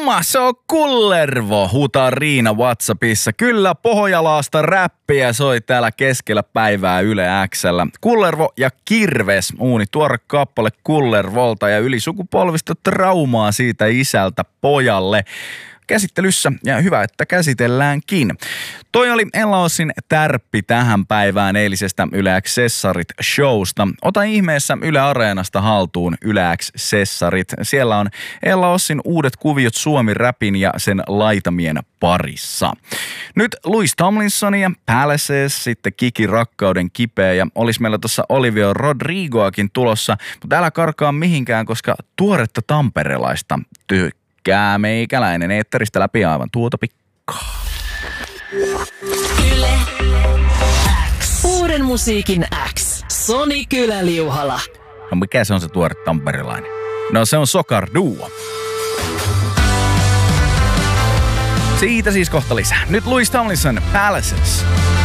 Jumma, se on Kullervo, huutaa Riina WhatsAppissa. Kyllä, pohjalaasta räppiä soi täällä keskellä päivää Yle X:llä. Kullervo ja Kirves, tuore kappale Kullervolta ja ylisukupolvista traumaa siitä isältä pojalle. Käsittelyssä ja hyvä, että käsitelläänkin. Toi oli Ella Ossin tärppi tähän päivään eilisestä Yle X Sessarit-showsta. Ota ihmeessä Yle Areenasta haltuun Yle X Sessarit. Siellä on Ella Ossin uudet kuviot Suomi-räpin ja sen laitamien parissa. Nyt Louis Tomlinsonia, Palaces, sitten Kiki Rakkauden kipeä ja olisi meillä tuossa Olivia Rodrigoakin tulossa, mutta älä karkaa mihinkään, koska tuoretta tamperelaista tykkää meikäläinen eetteristä läpi aivan tuota pikkaa. Yle X. Uuden musiikin X. Soni Kyläliuhala. No mikä se on se tuore tamperelainen? No se on Sokar Duo. Siitä siis kohta lisää. Nyt Louis Tomlinson, Palaces.